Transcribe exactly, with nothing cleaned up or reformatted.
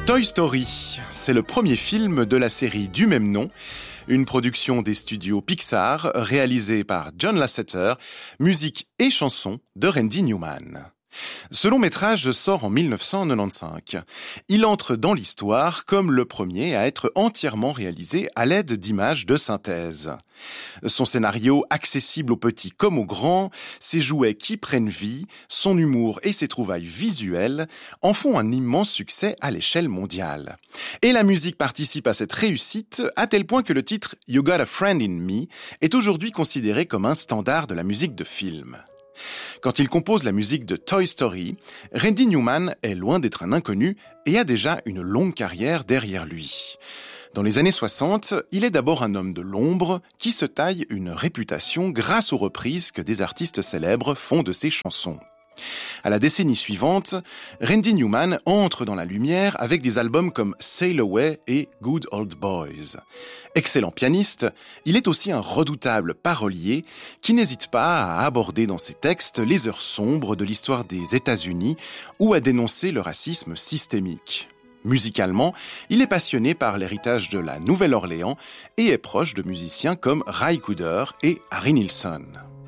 Toy Story, c'est le premier film de la série du même nom, une production des studios Pixar réalisée par John Lasseter, musique et chansons de Randy Newman. Ce long métrage sort en dix-neuf cent quatre-vingt-quinze. Il entre dans l'histoire comme le premier à être entièrement réalisé à l'aide d'images de synthèse. Son scénario accessible aux petits comme aux grands, ses jouets qui prennent vie, son humour et ses trouvailles visuelles en font un immense succès à l'échelle mondiale. Et la musique participe à cette réussite à tel point que le titre You Got a Friend in Me est aujourd'hui considéré comme un standard de la musique de film. Quand il compose la musique de Toy Story, Randy Newman est loin d'être un inconnu et a déjà une longue carrière derrière lui. Dans les années soixante, il est d'abord un homme de l'ombre qui se taille une réputation grâce aux reprises que des artistes célèbres font de ses chansons. À la décennie suivante, Randy Newman entre dans la lumière avec des albums comme Sail Away et Good Old Boys. Excellent pianiste, il est aussi un redoutable parolier qui n'hésite pas à aborder dans ses textes les heures sombres de l'histoire des États-Unis ou à dénoncer le racisme systémique. Musicalement, il est passionné par l'héritage de la Nouvelle-Orléans et est proche de musiciens comme Ry Cooder et Harry Nilsson.